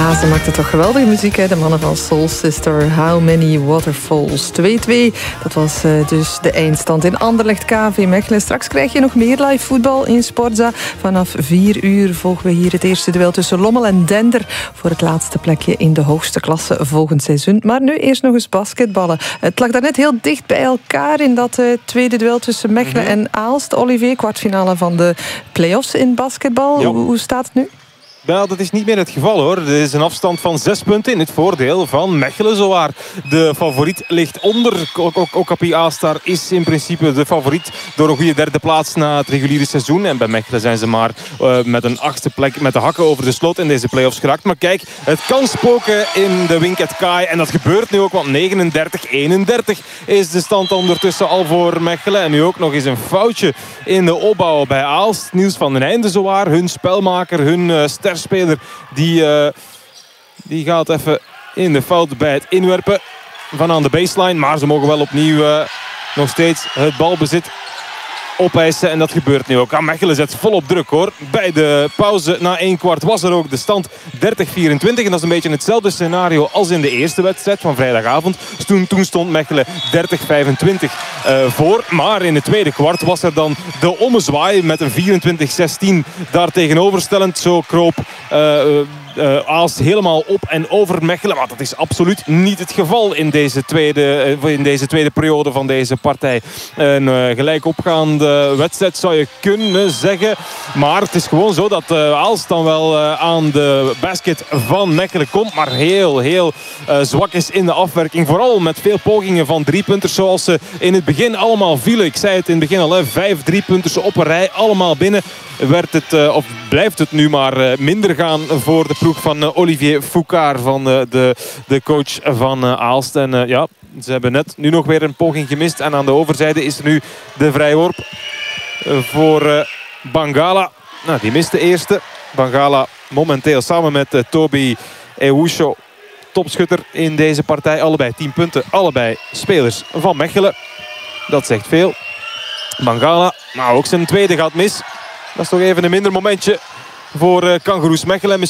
Ja, ze maakten toch geweldige muziek, hè? De mannen van Soul Sister. How Many Waterfalls. 2-2. Dat was dus de eindstand in Anderlecht KV Mechelen. Straks krijg je nog meer live voetbal in Sportza. Vanaf 4 uur volgen we hier het eerste duel tussen Lommel en Dender voor het laatste plekje in de hoogste klasse volgend seizoen. Maar nu eerst nog eens basketballen. Het lag daarnet heel dicht bij elkaar in dat tweede duel tussen Mechelen en Aalst. Olivier, kwartfinale van de play-offs in basketbal. Hoe staat het nu? Wel, dat is niet meer het geval, hoor. Er is een afstand van 6 punten in het voordeel van Mechelen zowaar. De favoriet ligt onder. Okapi Aastar is in principe de favoriet door een goede derde plaats na het reguliere seizoen. En bij Mechelen zijn ze maar met een 8e plek met de hakken over de sloot in deze play-offs geraakt. Maar kijk, het kan spoken in de Winket Kai. En dat gebeurt nu ook, want 39-31 is de stand ondertussen al voor Mechelen. En nu ook nog eens een foutje in de opbouw bij Aalst. Niels van den Einde zowaar, hun spelmaker, hun sterspeler, die gaat even in de fout bij het inwerpen van aan de baseline. Maar ze mogen wel opnieuw nog steeds het balbezit opeisen. En dat gebeurt nu ook. Mechelen zet volop druk, hoor. Bij de pauze na 1 kwart was er ook de stand 30-24. En dat is een beetje hetzelfde scenario als in de eerste wedstrijd van vrijdagavond. Toen stond Mechelen 30-25 voor. Maar in het tweede kwart was er dan de ommezwaai met een 24-16 daar tegenoverstellend. Zo kroop Aalst helemaal op en over Mechelen. Maar dat is absoluut niet het geval in deze tweede periode van deze partij. Een gelijk opgaande wedstrijd zou je kunnen zeggen. Maar het is gewoon zo dat Aalst dan wel aan de basket van Mechelen komt. Maar heel zwak is in de afwerking. Vooral met veel pogingen van 3-punters zoals ze in het begin allemaal vielen. Ik zei het in het begin al, 5 3-punters op een rij. Allemaal binnen. Blijft het nu maar minder gaan voor de ploeg van Olivier Foucault, van de coach van Aalst. En ze hebben net nu nog weer een poging gemist. En aan de overzijde is er nu de vrijworp voor Bangala. Nou, die mist de eerste. Bangala momenteel samen met Toby Ewusho topschutter in deze partij. Allebei 10 punten. Allebei spelers van Mechelen. Dat zegt veel. Bangala, maar ook zijn tweede gaat mis. Dat is toch even een minder momentje voor Kangaroos Mechelen.